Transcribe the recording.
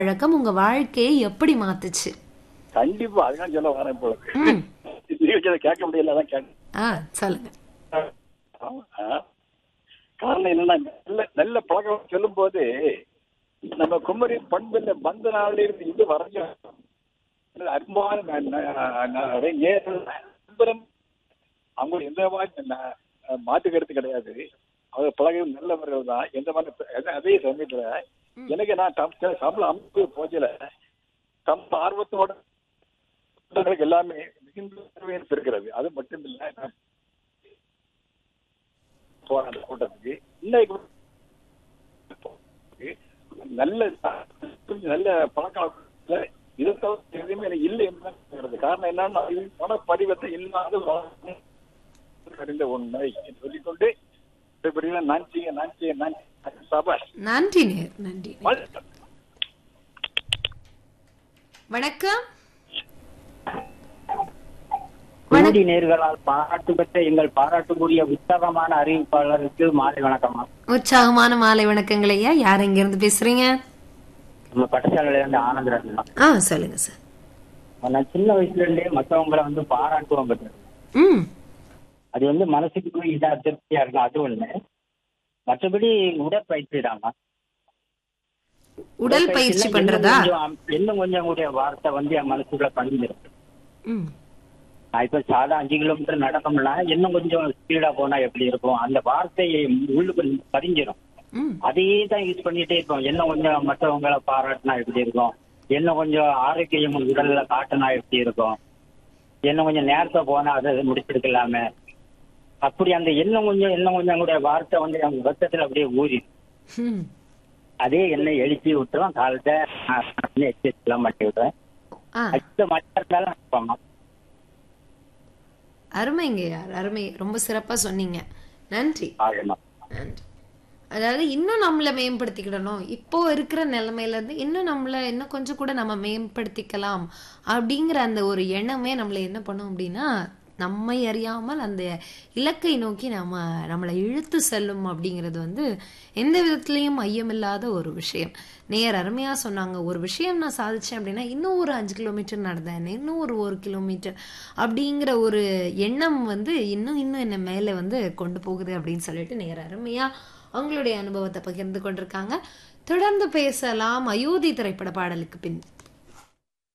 பழக்கம் உங்க வாழ்க்கையை எப்படி மாத்துச்சு? கண்டிப்பா அதுதான் சொல்ல வரேன் போல. ம். நிகழ்ச்சியை கேட்க முடியல, அதான் கேட்க. சொல்லுங்க. காரணம் என்னன்னா, நல்ல நல்ல பழக்கம் சொல்லும் போது நம்ம குமரி பண்புல வந்த நாள்ல இருந்து இது வரைக்கும் அன்பான அவங்க எந்த மாதிரி மாற்று கருத்து கிடையாது. அவங்க பழக நல்லவர்கள் தான். எந்த மாதிரி அதே சமயத்துல எனக்கு நான் சம்பளம் அமைப்பு போச்சல சம்ப ஆர்வத்தோட எல்லாமே மிகுந்த இருக்கிறது. அது மட்டும் இல்ல, போன கூட்டத்துக்கு இன்னைக்கு நல்ல நல்ல பழக்கம் இதை தவிர எதுவுமே எனக்கு இல்லை என்று காரணம் என்னன்னா, பண படிவத்தை இல்லாத அறிந்த உண்மை சொல்லிக்கொண்டு நன்றி நன்றி நன்றி சபாஷ். நன்றி நேர், நன்றி. வணக்கம். கூடி நேர்களால் பாராட்டு பெற்ற எங்கள் பாராட்டுக்குரிய உற்சாகமான அறிவிப்பாளருக்கு மாலை வணக்கம்மா. உற்சாகமான மாலை வணக்கங்கள் ஐயா. யார் எங்க இருந்து பேசுறீங்க? நம்ம பட்டசாலையில இருந்து ஆனந்தராஜன். சொல்லுங்க சார். நான் சின்ன வயசுல இருந்தே மற்றவங்களை பாராட்டுவோம் பெற்றது. அது மனசுக்கு இதா திருப்தியா இருக்கும். அது ஒண்ணு. மற்றபடி உடற்பயிற்சி தாங்க. உடல் பயிற்சி பண்றதா? இன்னும் கொஞ்சம் கூடிய வார்த்தை என் மனசுக்குள்ள பதிஞ்சிருக்கு. நான் இப்ப சாதா 5 கிலோமீட்டர் நடக்கணும்னா இன்னும் கொஞ்சம் ஸ்பீடா போனா எப்படி இருக்கும், அந்த வார்த்தையை உள்ளுக்கு பதிஞ்சிடும். அதையே தான் யூஸ் பண்ணிட்டே இருப்போம். இன்னும் கொஞ்சம் மற்றவங்களை பாராட்டினா எப்படி இருக்கும், இன்னும் கொஞ்சம் ஆரோக்கியம் உடல்ல காட்டினா எப்படி இருக்கும், இன்னும் கொஞ்சம் நேரத்தை போனா அதை முடிச்சிருக்கலாமே, அப்படி அந்த இன்னும் கொஞ்சம் கூட வார்த்தை என் ரத்தத்துல அப்படியே ஊறி அதே என்னை எழுப்பி விட்டுருவோம். காலத்தை எக்ஸசைஸ் எல்லாம் மாட்டி விட்டுறேன். அருமைங்க யார், அருமை. ரொம்ப சிறப்பா சொன்னீங்க. நன்றி. நன்றி. அதாவது இன்னும் நம்மள மேம்படுத்திக்கிடணும். இப்போ இருக்கிற நிலைமையில இருந்து இன்னும் கொஞ்சம் கூட நம்ம மேம்படுத்திக்கலாம் அப்படிங்கிற அந்த ஒரு எண்ணமே நம்மள என்ன பண்ணும் அப்படின்னா, நம்மை அறியாமல் அந்த இலக்கை நோக்கி நம்மளை இழுத்து செல்லும் அப்படிங்கிறது எந்த விதத்திலையும் ஐயமில்லாத ஒரு விஷயம். நேர் அருமையா சொன்னாங்க. ஒரு விஷயம் நான் சாதிச்சேன் அப்படின்னா இன்னும் ஒரு 5 கிலோமீட்டர் நடந்தேன், இன்னும் ஒரு 1 கிலோமீட்டர் அப்படிங்கிற ஒரு எண்ணம் இன்னும் என்ன மேல கொண்டு போகுது அப்படின்னு சொல்லிட்டு நேர் அருமையா அவங்களுடைய அனுபவத்தை பகிர்ந்து கொண்டிருக்காங்க. தொடர்ந்து பேசலாம். அயோத்தி திரைப்பட பாடலுக்கு பின்.